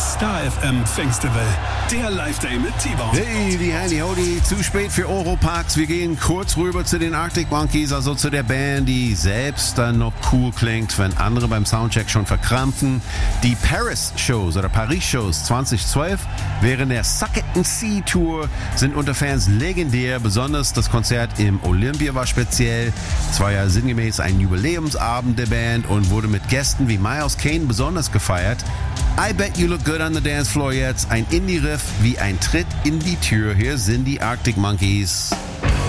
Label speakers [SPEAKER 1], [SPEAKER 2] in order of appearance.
[SPEAKER 1] Das Star FM Festival, der Live-Day mit T-Bone.
[SPEAKER 2] Hey, die Handy Hody, zu spät für Oropax. Wir gehen kurz rüber zu den Arctic Monkeys, also zu der Band, die selbst dann noch cool klingt, wenn andere beim Soundcheck schon verkrampfen. Die Paris-Shows oder Paris-Shows 2012 während der Suck It and See Tour sind unter Fans legendär. Besonders das Konzert im Olympia war speziell. Es war ja sinngemäß ein Jubiläumsabend der Band und wurde mit Gästen wie Miles Kane besonders gefeiert. I Bet You Look Good on the Dance Floor jetzt. Ein Indie-Riff wie ein Tritt in die Tür. Hier sind die Arctic Monkeys.